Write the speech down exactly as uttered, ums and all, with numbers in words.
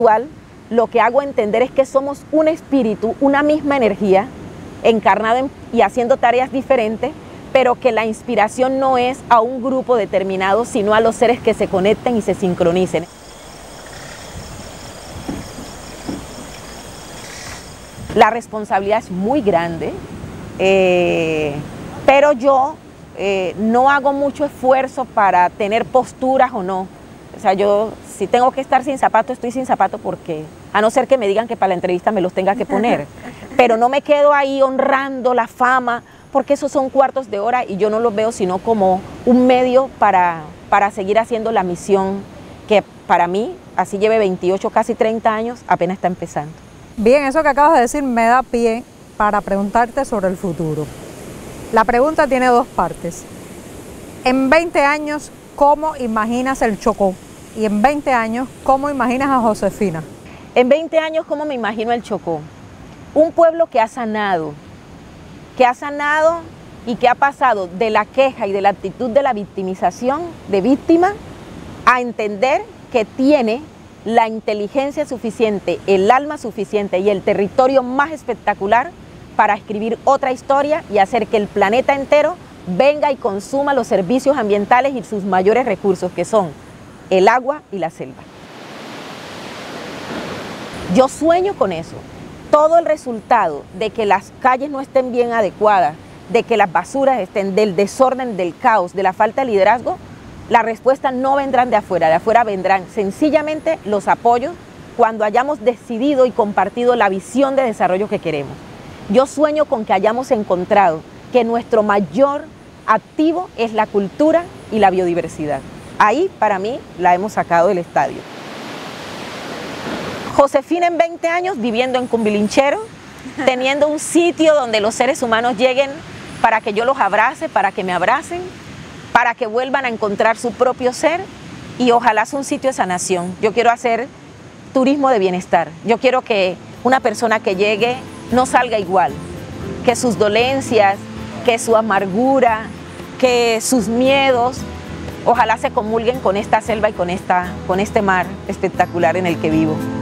Lo que hago entender es que somos un espíritu, una misma energía, encarnado en, y haciendo tareas diferentes, pero que la inspiración no es a un grupo determinado, sino a los seres que se conecten y se sincronicen. La responsabilidad es muy grande, eh, pero yo eh, no hago mucho esfuerzo para tener posturas o no. O sea, yo si tengo que estar sin zapato, estoy sin zapato porque, a no ser que me digan que para la entrevista me los tenga que poner. Pero no me quedo ahí honrando la fama, porque esos son cuartos de hora y yo no los veo sino como un medio para, para seguir haciendo la misión que para mí, así lleve veintiocho, casi treinta años, apenas está empezando. Bien, eso que acabas de decir me da pie para preguntarte sobre el futuro. La pregunta tiene dos partes. En veinte años, ¿cómo imaginas el Chocó? Y en veinte años, ¿cómo imaginas a Josefina? En veinte años, ¿cómo me imagino el Chocó? Un pueblo que ha sanado, que ha sanado y que ha pasado de la queja y de la actitud de la victimización, de víctima, a entender que tiene la inteligencia suficiente, el alma suficiente y el territorio más espectacular para escribir otra historia y hacer que el planeta entero venga y consuma los servicios ambientales y sus mayores recursos, que son el agua y la selva. Yo sueño con eso. Todo el resultado de que las calles no estén bien adecuadas, de que las basuras estén, del desorden, del caos, de la falta de liderazgo, la respuesta no vendrán de afuera, de afuera vendrán sencillamente los apoyos cuando hayamos decidido y compartido la visión de desarrollo que queremos. Yo sueño con que hayamos encontrado que nuestro mayor activo es la cultura y la biodiversidad. Ahí, para mí, la hemos sacado del estadio. Josefina en veinte años viviendo en Cumbilinchero, teniendo un sitio donde los seres humanos lleguen para que yo los abrace, para que me abracen, para que vuelvan a encontrar su propio ser y ojalá sea un sitio de sanación. Yo quiero hacer turismo de bienestar. Yo quiero que una persona que llegue no salga igual, que sus dolencias, que su amargura, que sus miedos, ojalá se comulguen con esta selva y con, esta, con este mar espectacular en el que vivo.